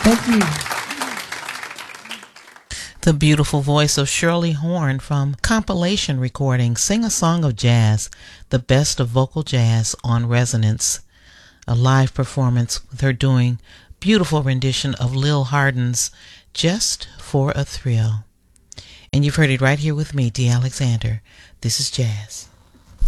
Thank you. The beautiful voice of Shirley Horn from compilation recording Sing a Song of Jazz, the best of vocal jazz on Resonance. A live performance with her doing beautiful rendition of Lil Hardin's Just for a Thrill. And you've heard it right here with me, Dee Alexander. This is Jazz.